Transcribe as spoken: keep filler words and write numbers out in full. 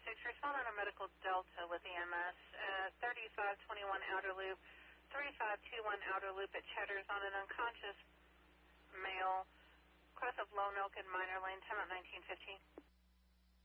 six, respond on a medical Delta with E M S, uh, thirty-five twenty-one outer loop, thirty-five twenty-one outer loop at Cheddar's on an unconscious male, cross of Lone Oak and Minor Lane, time out nineteen fifteen.